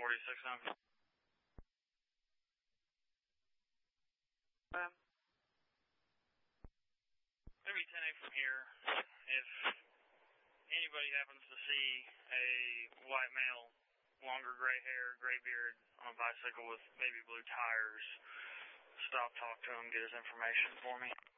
46 number. Maybe 10-8 from here. If anybody happens to see a white male, longer gray hair, gray beard on a bicycle with baby blue tires, stop, talk to him, get his information for me.